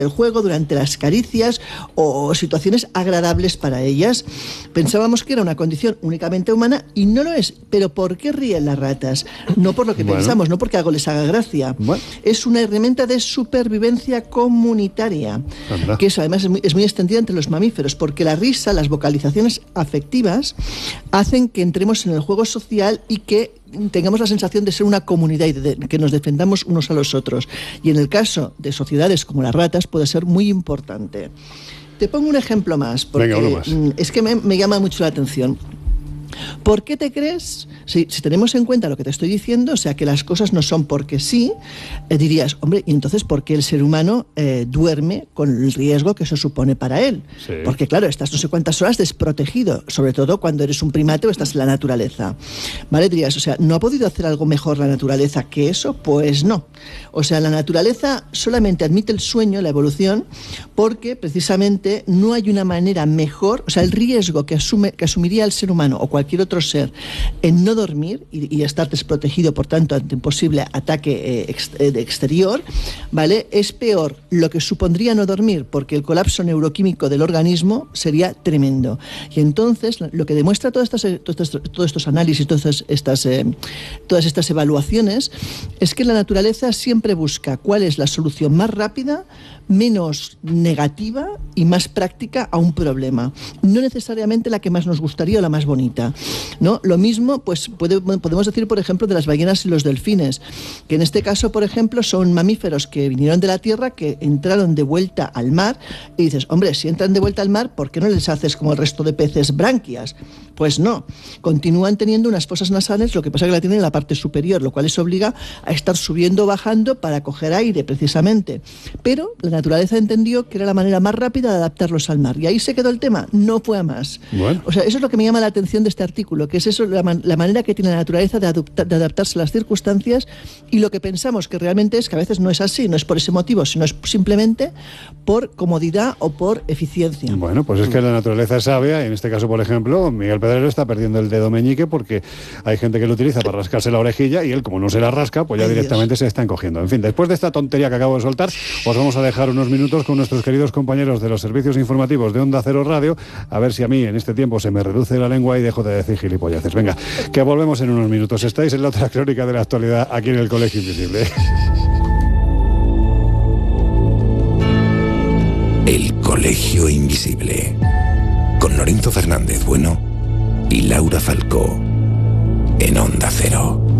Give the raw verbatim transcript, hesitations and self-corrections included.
el juego, durante las caricias o situaciones agradables para ellas. Pensábamos que era una condición únicamente humana y no lo es. Pero ¿por qué ríen las ratas? No por lo que bueno. pensamos, no porque algo les haga gracia. Bueno. Es una herramienta de supervivencia comunitaria, Anda. que eso además es muy, es muy extendida entre los mamíferos, porque la risa, las vocalizaciones afectivas hacen que entremos en el juego social y que tengamos la sensación de ser una comunidad y de que nos defendamos unos a los otros. Y en el caso de sociedades como las ratas puede ser muy importante. Te pongo un ejemplo más, porque Venga, uno más. es que me, me llama mucho la atención. ¿Por qué te crees? Si, si tenemos en cuenta lo que te estoy diciendo, o sea, que las cosas no son porque sí, eh, dirías, hombre, ¿y entonces por qué el ser humano eh, duerme con el riesgo que eso supone para él? Sí. Porque, claro, estás no sé cuántas horas desprotegido, sobre todo cuando eres un primate o estás en la naturaleza. ¿Vale? Dirías, o sea, ¿no ha podido hacer algo mejor la naturaleza que eso? Pues no. O sea, la naturaleza solamente admite el sueño, la evolución, porque precisamente no hay una manera mejor, o sea, el riesgo que, asume, que asumiría el ser humano o cualquier otro ser en no dormir y, y estar desprotegido, por tanto, ante un posible ataque eh, ex, eh, exterior, ¿vale? Es peor lo que supondría no dormir, porque el colapso neuroquímico del organismo sería tremendo. Y entonces, lo que demuestra todas estas, todos, estos, todos estos análisis, todas estas, eh, todas estas evaluaciones, es que la naturaleza siempre busca cuál es la solución más rápida, menos negativa y más práctica a un problema. No necesariamente la que más nos gustaría o la más bonita, ¿no? Lo mismo, pues puede, podemos decir, por ejemplo, de las ballenas y los delfines, que en este caso, por ejemplo, son mamíferos que vinieron de la tierra, que entraron de vuelta al mar, y dices, hombre, si entran de vuelta al mar, ¿por qué no les haces como el resto de peces branquias? Pues no, continúan teniendo unas fosas nasales, lo que pasa es que la tienen en la parte superior, lo cual les obliga a estar subiendo o bajando para coger aire, precisamente. Pero la naturaleza entendió que era la manera más rápida de adaptarlos al mar, y ahí se quedó el tema, no fue a más. Bueno. O sea, eso es lo que me llama la atención de este artículo, que es eso, la, man- la manera que tiene la naturaleza de, adopta- de adaptarse a las circunstancias, y lo que pensamos que realmente es que a veces no es así, no es por ese motivo, sino es simplemente por comodidad o por eficiencia. Bueno, pues es que la naturaleza es sabia, y en este caso, por ejemplo, Miguel Pedrero está perdiendo el dedo meñique porque hay gente que lo utiliza para rascarse la orejilla y él, como no se la rasca, pues ya Ay, directamente Dios. se está encogiendo. En fin, después de esta tontería que acabo de soltar, os vamos a dejar unos minutos con nuestros queridos compañeros de los servicios informativos de Onda Cero Radio, a ver si a mí en este tiempo se me reduce la lengua y dejo de decir gilipolleces. Venga, que volvemos en unos minutos. Estáis en la otra crónica de la actualidad aquí en el Colegio Invisible. El Colegio Invisible, con Lorenzo Fernández Bueno y Laura Falcó, en Onda Cero.